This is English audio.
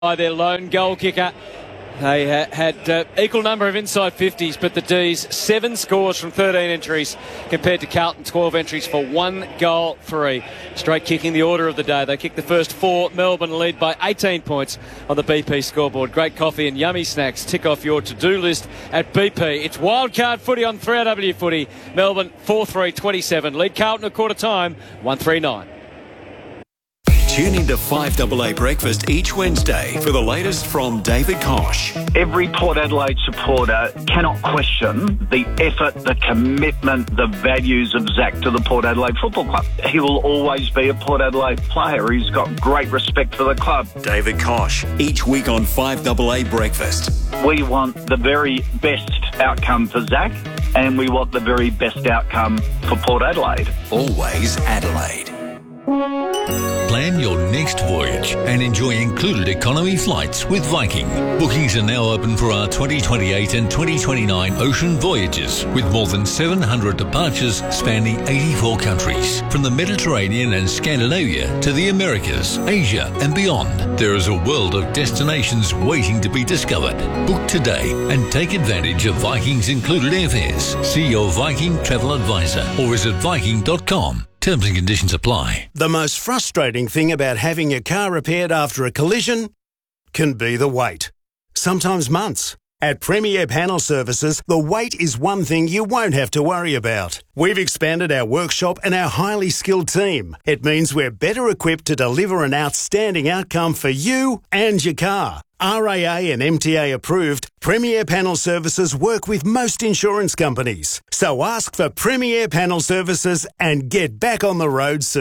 by their lone goal kicker. They had equal number of inside 50s, but the D's 7 scores from 13 entries compared to Carlton 12 entries for 1 goal 3. Straight kicking the order of the day. They kicked the first 4. Melbourne lead by 18 points on the BP scoreboard. Great coffee and yummy snacks tick off your to-do list at BP. It's wildcard footy on 3RW footy. Melbourne 4-3-27. Lead Carlton at quarter time 1-3-9. Tune into 5AA Breakfast each Wednesday for the latest from David Koch. Every Port Adelaide supporter cannot question the effort, the commitment, the values of Zach to the Port Adelaide Football Club. He will always be a Port Adelaide player. He's got great respect for the club. David Koch, each week on 5AA Breakfast. We want the very best outcome for Zach, and we want the very best outcome for Port Adelaide. Always Adelaide. Plan your next voyage and enjoy included economy flights with Viking. Bookings are now open for our 2028 and 2029 ocean voyages, with more than 700 departures spanning 84 countries, from the Mediterranean and Scandinavia to the Americas, Asia and beyond. There is a world of destinations waiting to be discovered. Book today and take advantage of Viking's included airfares. See your Viking travel advisor or visit Viking.com. Terms and conditions apply. The most frustrating thing about having your car repaired after a collision can be the wait. Sometimes months. At Premier Panel Services, the wait is one thing you won't have to worry about. We've expanded our workshop and our highly skilled team. It means we're better equipped to deliver an outstanding outcome for you and your car. RAA and MTA approved, Premier Panel Services work with most insurance companies. So ask for Premier Panel Services and get back on the road soon.